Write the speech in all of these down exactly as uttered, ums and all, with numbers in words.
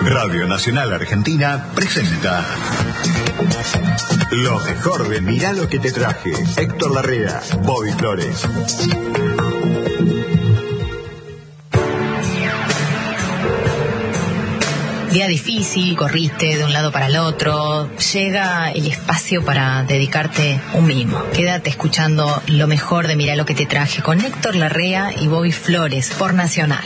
Radio Nacional Argentina presenta lo mejor de Mirá lo que te traje. Héctor Larrea, Bobby Flores. Día difícil, corriste de un lado para el otro, llega el espacio para dedicarte un mimo. Quédate escuchando lo mejor de Mirá lo que te traje con Héctor Larrea y Bobby Flores por Nacional.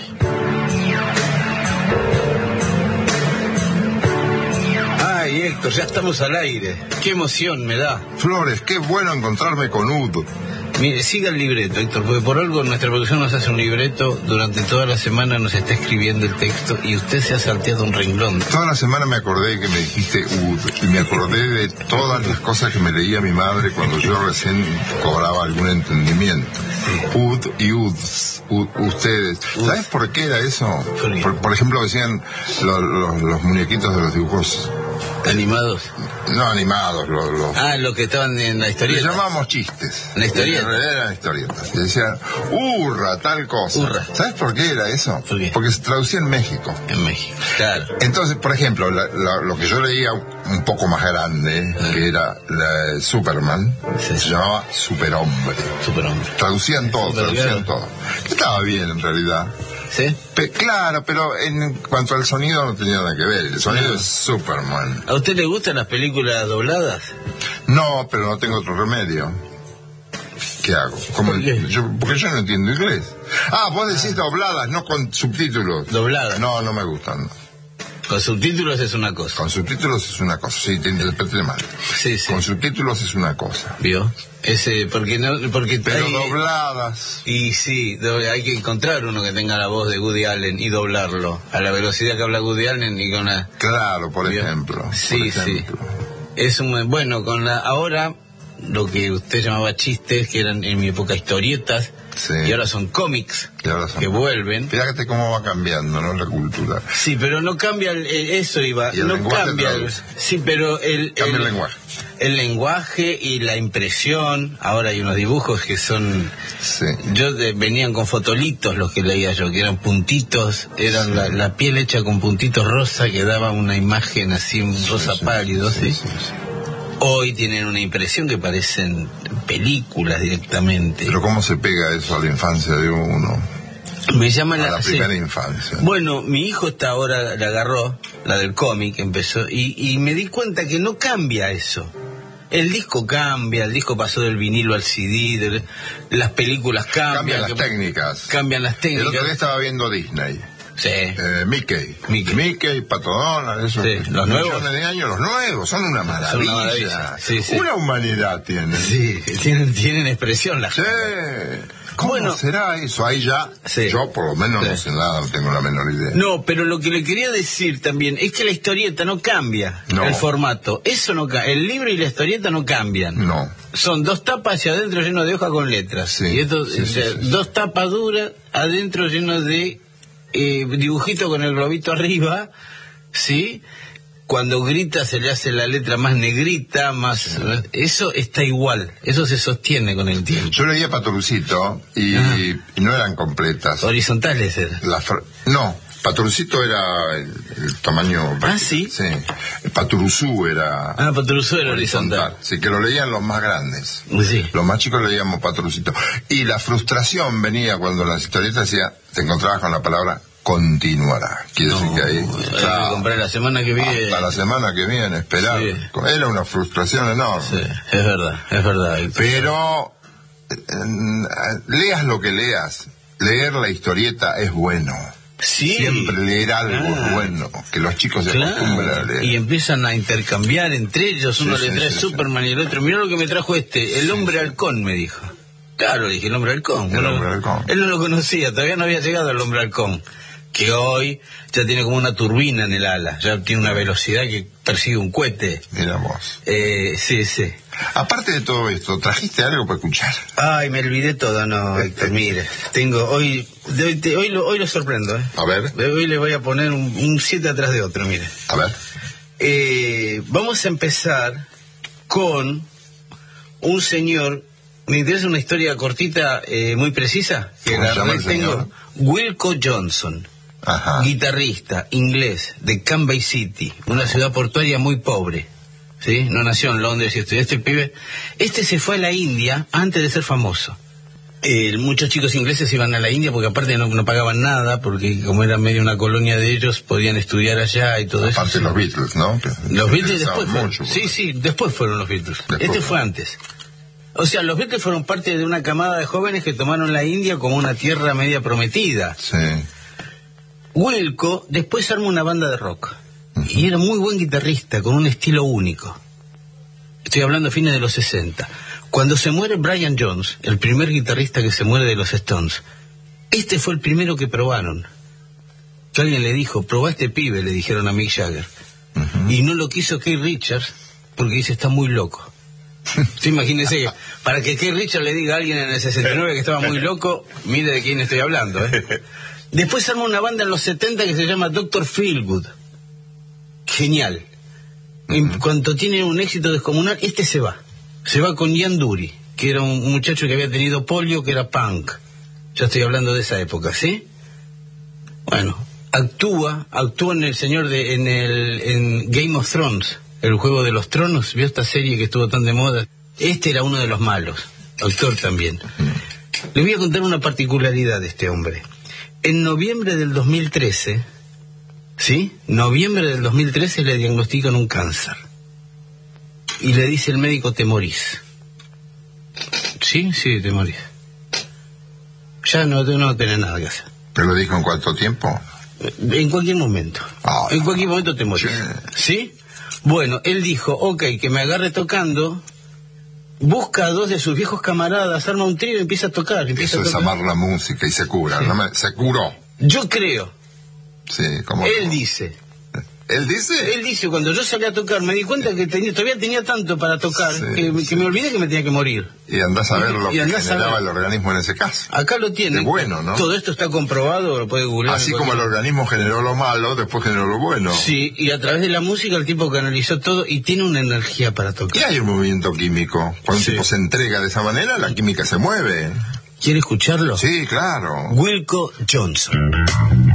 Ay, Héctor, ya estamos al aire. Qué emoción me da. Flores, qué bueno encontrarme con Ud. Mire, siga el libreto, Héctor, porque por algo nuestra producción nos hace un libreto, durante toda la semana nos está escribiendo el texto y usted se ha salteado un renglón. Toda la semana me acordé que me dijiste Ud y me acordé de todas las cosas que me leía mi madre cuando yo recién cobraba algún entendimiento. Sí. Ud y Uds, Ud, ustedes. Uds. ¿Sabes por qué era eso? Por, por ejemplo, decían lo, lo, los muñequitos de los dibujos. ¿Animados? No animados, los... Lo, ah, los que estaban en la historieta. Les llamábamos chistes. ¿La historieta? En realidad eran historietas. Y decían, hurra, tal cosa. Hurra. ¿Sabes por qué era eso? ¿Por qué? Porque se traducía en México. En México, claro. Entonces, por ejemplo, la, la, lo que yo leía un poco más grande, ah. que era la, Superman, sí. Se llamaba Superhombre. Superhombre. Traducían todo, Super traducían claro. todo. Que estaba bien en realidad. ¿Sí? Pe claro, pero en cuanto al sonido no tenía nada que ver. El sonido no. es Superman. ¿A usted le gustan las películas dobladas? No, pero no tengo otro remedio. ¿Qué hago? ¿Cómo ¿Por qué? Yo, porque yo no entiendo inglés. Ah, vos decís dobladas, no con subtítulos. Dobladas. No, no me gustan. No. Con subtítulos es una cosa. Con subtítulos es una cosa, sí, te interpreté mal. Sí, sí. Con subtítulos es una cosa. ¿Vio? Ese, porque no, porque pero hay, dobladas. Y sí, hay que encontrar uno que tenga la voz de Woody Allen y doblarlo a la velocidad que habla Woody Allen y con la... Claro, por ¿vio? ejemplo. Sí, por ejemplo. sí. Es un bueno con la ahora lo que usted llamaba chistes, que eran en mi época historietas. Sí. Y ahora son cómics ahora son... que vuelven. Fíjate cómo va cambiando, ¿no? La cultura. Sí, pero no cambia el, el, eso iba. No cambia. El, sí, pero el, cambia el, el lenguaje. El lenguaje y la impresión. Ahora hay unos dibujos que son. Sí. Yo de, venían con fotolitos los que leía yo, que eran puntitos, eran sí. la, la piel hecha con puntitos rosa que daba una imagen así, un rosa sí, pálido, ¿sí? sí, sí, sí. Hoy tienen una impresión que parecen películas directamente. Pero ¿cómo se pega eso a la infancia de uno? Me llama la, a la primera sí. infancia. Bueno, mi hijo está ahora, la agarró, la del cómic, empezó, y, y me di cuenta que no cambia eso. El disco cambia, el disco pasó del vinilo al C D, de, las películas cambian. Cambian las que, técnicas. Cambian las técnicas. El otro día estaba viendo Disney. Sí. Eh, Mickey. Mickey. Mickey, Pato Donald, eso. Sí. Los nuevos. De años, los nuevos, son una maravilla. Son una maravilla. Sí, sí. Una humanidad tienen. Sí, tienen, tienen expresión las Sí. ¿Cómo bueno, será eso? Ahí ya, sí. yo por lo menos sí. no sé nada, no tengo la menor idea. No, pero lo que le quería decir también es que la historieta no cambia, no. el formato. Eso no cambia. El libro y la historieta no cambian. No. Son dos tapas hacia adentro llenos de hojas con letras. Sí. Y esto, sí, sí, sí, dos sí. tapas duras adentro llenos de eh, dibujito con el globito arriba, ¿sí? Cuando grita se le hace la letra más negrita, más... Sí. Eso está igual, eso se sostiene con el tiempo. Yo leía Patorucito y, ah. y no eran completas. ¿Horizontales eran? La fra... No, Patorucito era el, el tamaño... ¿Ah, sí? Sí. El Paturuzú era... Ah, Paturuzú era horizontal. horizontal. Sí, que lo leían los más grandes. Sí. Los más chicos leíamos Patorucito. Y la frustración venía cuando las historietas decía, te encontrabas con la palabra... continuará. Quiere no, decir que ahí... Claro, que comprar la semana que viene... Hasta la semana que viene, esperar. Sí. Era una frustración enorme. Sí, es verdad, es verdad. Pero, eh, leas lo que leas, leer la historieta es bueno. Sí. Siempre leer algo ah, bueno, que los chicos se claro. acostumbren a leer. Y empiezan a intercambiar entre ellos, uno sí, le sí, trae sí, Superman sí. y el otro, mirá lo que me trajo este, el hombre sí, halcón, me dijo. Claro, le dije, el hombre halcón. El bueno, hombre halcón. Él no lo conocía, todavía no había llegado al hombre halcón, que hoy ya tiene como una turbina en el ala, ya tiene una velocidad que persigue un cohete. Mira vos. Eh, sí, sí. Aparte de todo esto, ¿trajiste algo para escuchar? Ay, me olvidé todo, no, Héctor, mire, tengo, hoy, hoy, te, hoy, lo, hoy lo sorprendo, ¿eh? A ver. Hoy le voy a poner un, un siete atrás de otro, mire. A ver. Eh, vamos a empezar con un señor, me interesa una historia cortita, eh, muy precisa, que ¿Cómo la se llama el tengo, señor? Wilko Johnson. Ajá. guitarrista inglés de Cambay City, una ciudad portuaria muy pobre, ¿sí? No nació en Londres y estudió. Este pibe, este se fue a la India antes de ser famoso. Eh, muchos chicos ingleses iban a la India porque aparte no, no pagaban nada, porque como era medio una colonia de ellos, podían estudiar allá y todo aparte eso. Aparte los Beatles, ¿no? Que los Beatles después fueron. Mucho, sí, sí, después fueron los Beatles. Después este fue. fue antes. O sea, los Beatles fueron parte de una camada de jóvenes que tomaron la India como una tierra media prometida. Sí. Wilco después armó una banda de rock. Uh-huh. Y era muy buen guitarrista, con un estilo único. Estoy hablando a fines de los sesenta. Cuando se muere Brian Jones, el primer guitarrista que se muere de los Stones, este fue el primero que probaron. Que alguien le dijo, probá este pibe, le dijeron a Mick Jagger. Uh-huh. Y no lo quiso Keith Richards, porque dice, está muy loco. Sí, imagínese que para que Keith Richards le diga a alguien en el sesenta y nueve que estaba muy loco, mire de quién estoy hablando, ¿eh? Después armó una banda en los setenta que se llama doctor Feelgood. Genial. Uh-huh. En cuanto tiene un éxito descomunal, este se va. Se va con Ian Dury, que era un muchacho que había tenido polio, que era punk. Ya estoy hablando de esa época, ¿sí? Bueno, actúa, actúa en el señor de, en el, en Game of Thrones, el juego de los tronos. ¿Vio esta serie que estuvo tan de moda? Este era uno de los malos, actor también. Le voy a contar una particularidad de este hombre. En noviembre del dos mil trece, ¿sí? Noviembre del dos mil trece le diagnostican un cáncer. Y le dice el médico, te morís. Sí, sí, te morís. Ya no, no tenés nada que hacer. ¿Te lo dijo en cuánto tiempo? En cualquier momento. Oh, en cualquier momento te morís. Sí. ¿Sí? Bueno, él dijo, ok, que me agarre tocando, busca a dos de sus viejos camaradas, arma un trío y empieza a tocar. Empieza Eso a tocar. es amar la música y se cura. Sí. ¿No me, se curó. Yo creo. Sí, como. Él dice. ¿Él dice? Él dice, cuando yo salí a tocar, me di cuenta que tenía, todavía tenía tanto para tocar, sí, que, sí. que me olvidé que me tenía que morir. Y andás a ver lo y que generaba ver. el organismo en ese caso. Acá lo tiene. Qué bueno, ¿no? Todo esto está comprobado, lo puede googlear. Así como el organismo generó lo malo, después generó lo bueno. Sí, y a través de la música el tipo canalizó todo y tiene una energía para tocar. Y hay un movimiento químico. Cuando sí. un tipo se entrega de esa manera, la química se mueve. ¿Quiere escucharlo? Sí, claro. Wilco Johnson.